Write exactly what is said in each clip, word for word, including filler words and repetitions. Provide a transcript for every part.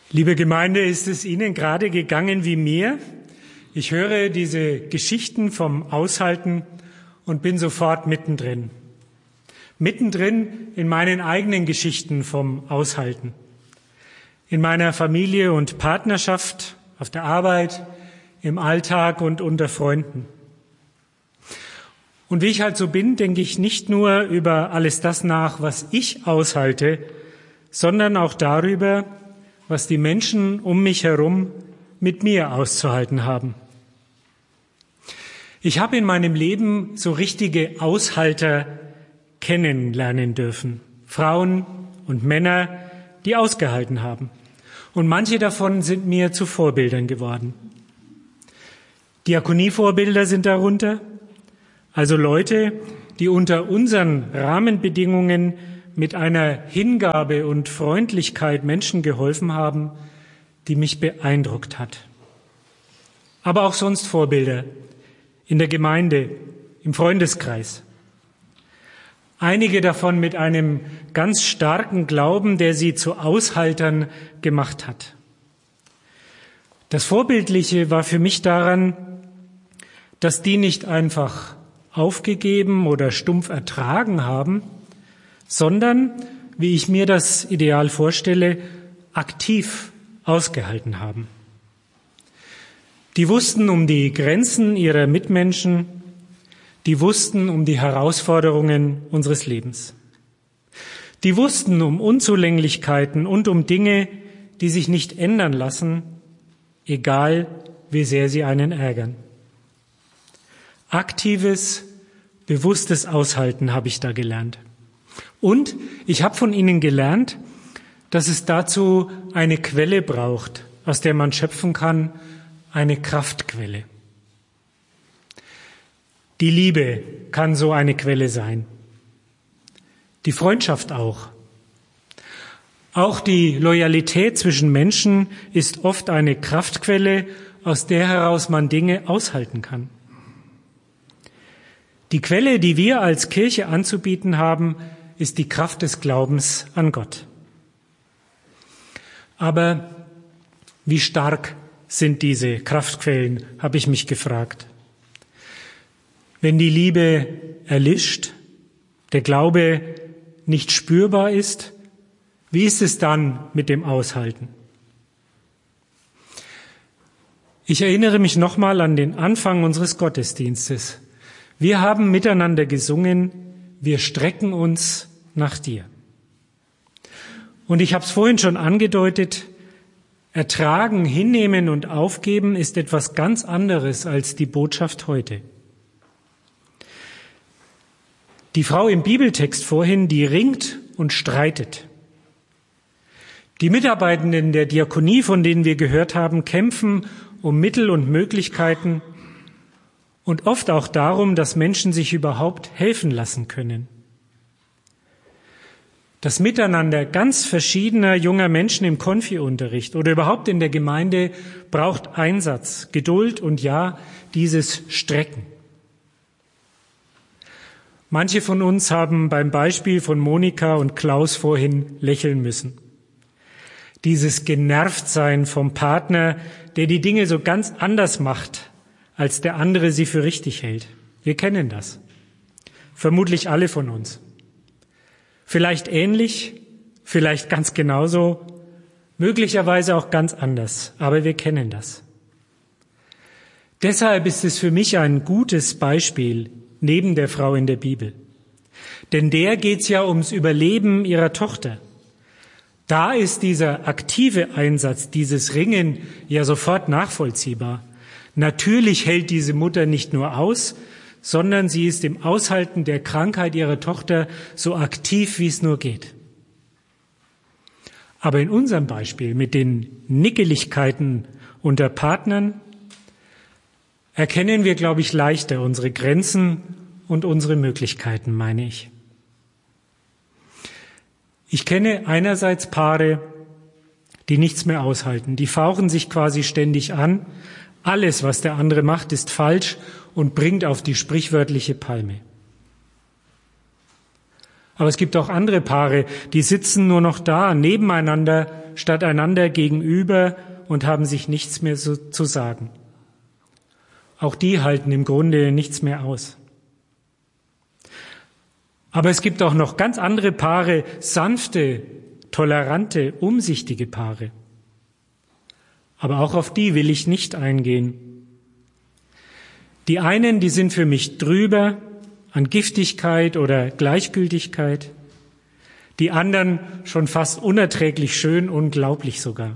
Liebe Gemeinde, ist es Ihnen gerade gegangen wie mir? Ich höre diese Geschichten vom Aushalten und bin sofort mittendrin. Mittendrin in meinen eigenen Geschichten vom Aushalten. In meiner Familie und Partnerschaft, auf der Arbeit, im Alltag und unter Freunden. Und wie ich halt so bin, denke ich nicht nur über alles das nach, was ich aushalte, sondern auch darüber, was die Menschen um mich herum mit mir auszuhalten haben. Ich habe in meinem Leben so richtige Aushalter kennenlernen dürfen. Frauen und Männer, die ausgehalten haben. Und manche davon sind mir zu Vorbildern geworden. Diakonievorbilder sind darunter, also Leute, die unter unseren Rahmenbedingungen mit einer Hingabe und Freundlichkeit Menschen geholfen haben, die mich beeindruckt hat. Aber auch sonst Vorbilder in der Gemeinde, im Freundeskreis. Einige davon mit einem ganz starken Glauben, der sie zu Aushaltern gemacht hat. Das Vorbildliche war für mich daran, dass die nicht einfach aufgegeben oder stumpf ertragen haben, sondern, wie ich mir das Ideal vorstelle, aktiv ausgehalten haben. Die wussten um die Grenzen ihrer Mitmenschen, die wussten um die Herausforderungen unseres Lebens. Die wussten um Unzulänglichkeiten und um Dinge, die sich nicht ändern lassen, egal wie sehr sie einen ärgern. Aktives, bewusstes Aushalten habe ich da gelernt. Und ich habe von ihnen gelernt, dass es dazu eine Quelle braucht, aus der man schöpfen kann, eine Kraftquelle. Die Liebe kann so eine Quelle sein. Die Freundschaft auch. Auch die Loyalität zwischen Menschen ist oft eine Kraftquelle, aus der heraus man Dinge aushalten kann. Die Quelle, die wir als Kirche anzubieten haben, ist die Kraft des Glaubens an Gott. Aber wie stark sind diese Kraftquellen, habe ich mich gefragt. Wenn die Liebe erlischt, der Glaube nicht spürbar ist, wie ist es dann mit dem Aushalten? Ich erinnere mich nochmal an den Anfang unseres Gottesdienstes. Wir haben miteinander gesungen, wir strecken uns nach dir. Und ich habe es vorhin schon angedeutet, ertragen, hinnehmen und aufgeben ist etwas ganz anderes als die Botschaft heute. Die Frau im Bibeltext vorhin, die ringt und streitet. Die Mitarbeitenden der Diakonie, von denen wir gehört haben, kämpfen um Mittel und Möglichkeiten und oft auch darum, dass Menschen sich überhaupt helfen lassen können. Das Miteinander ganz verschiedener junger Menschen im Konfi-Unterricht oder überhaupt in der Gemeinde braucht Einsatz, Geduld und ja, dieses Strecken. Manche von uns haben beim Beispiel von Monika und Klaus vorhin lächeln müssen. Dieses Genervtsein vom Partner, der die Dinge so ganz anders macht, als der andere sie für richtig hält. Wir kennen das. Vermutlich alle von uns. Vielleicht ähnlich, vielleicht ganz genauso, möglicherweise auch ganz anders, aber wir kennen das. Deshalb ist es für mich ein gutes Beispiel neben der Frau in der Bibel. Denn der geht's ja ums Überleben ihrer Tochter. Da ist dieser aktive Einsatz, dieses Ringen ja sofort nachvollziehbar. Natürlich hält diese Mutter nicht nur aus, sondern sie ist im Aushalten der Krankheit ihrer Tochter so aktiv, wie es nur geht. Aber in unserem Beispiel mit den Nickeligkeiten unter Partnern erkennen wir, glaube ich, leichter unsere Grenzen und unsere Möglichkeiten, meine ich. Ich kenne einerseits Paare, die nichts mehr aushalten. Die fauchen sich quasi ständig an. Alles, was der andere macht, ist falsch und bringt auf die sprichwörtliche Palme. Aber es gibt auch andere Paare, die sitzen nur noch da, nebeneinander statt einander gegenüber und haben sich nichts mehr so zu sagen. Auch die halten im Grunde nichts mehr aus. Aber es gibt auch noch ganz andere Paare, sanfte, tolerante, umsichtige Paare. Aber auch auf die will ich nicht eingehen. Die einen, die sind für mich drüber an Giftigkeit oder Gleichgültigkeit. Die anderen schon fast unerträglich schön, unglaublich sogar.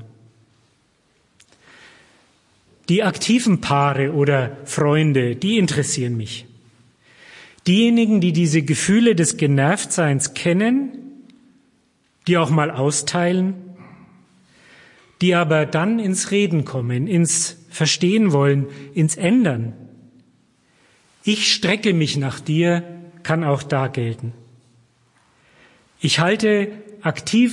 Die aktiven Paare oder Freunde, die interessieren mich. Diejenigen, die diese Gefühle des Genervtseins kennen, die auch mal austeilen, die aber dann ins Reden kommen, ins Verstehen wollen, ins Ändern. Ich strecke mich nach dir, kann auch da gelten. Ich halte aktiv